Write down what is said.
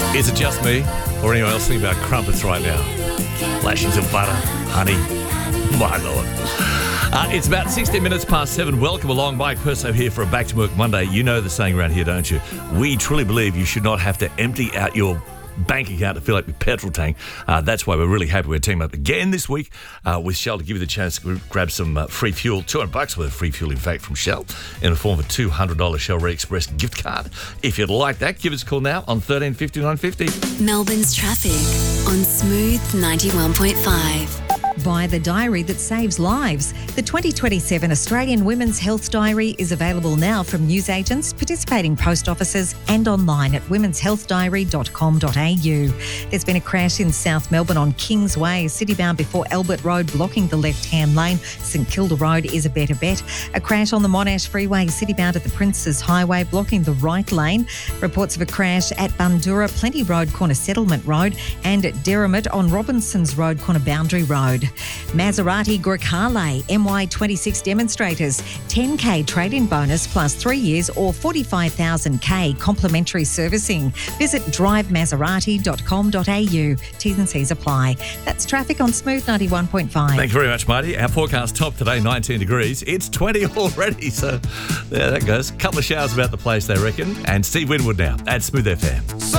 Is it just me or anyone else thinking about crumpets right now? Lashings of butter, honey, my Lord. It's about 16 minutes past 7. Welcome along. Mike Perso here for a Back to Work Monday. You know the saying around here, don't you? We truly believe you should not have to empty out your bank account to fill up your petrol tank. That's why we're really happy we're teaming up again this week with Shell to give you the chance to grab some free fuel, $200 worth of free fuel, in fact, from Shell in the form of a $200 Shell Red Express gift card. If you'd like that, give us a call now on 13 50 950. Melbourne's traffic on Smooth 91.5. Buy the diary that saves lives. The 2027 Australian Women's Health Diary is available now from newsagents, participating post offices and online at womenshealthdairy.com.au. There's been a crash in South Melbourne on Kingsway, citybound before Albert Road, blocking the left-hand lane. St Kilda Road is a better bet. A crash on the Monash Freeway, citybound at the Princes Highway, blocking the right lane. Reports of a crash at Bundura, Plenty Road, corner Settlement Road, and at Derrimut on Robinsons Road, corner Boundary Road. Maserati Grecale MY26 demonstrators, 10K trade-in bonus plus 3 years or 45,000K complimentary servicing. Visit drivemaserati.com.au. T's and C's apply. That's traffic on Smooth 91.5. Thank you very much, Marty. Our forecast top today, 19 degrees. It's 20 already, so there that goes. A couple of showers about the place, they reckon. And Steve Winwood now at Smooth FM.